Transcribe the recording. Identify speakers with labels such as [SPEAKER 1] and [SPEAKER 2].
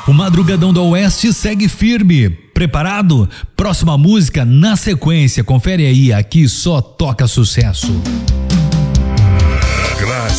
[SPEAKER 1] O Madrugadão da Oeste segue firme. Preparado? Próxima música na sequência. Confere aí, aqui só toca sucesso.